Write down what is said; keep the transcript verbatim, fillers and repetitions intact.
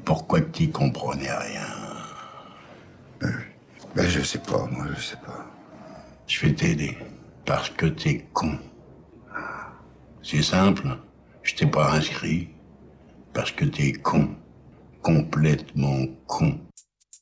pourquoi tu comprenais rien? Euh, ben, je sais pas, moi, je sais pas. Je vais t'aider. Parce que t'es con. C'est simple. Je t'ai pas inscrit. Parce que t'es con. Complètement con.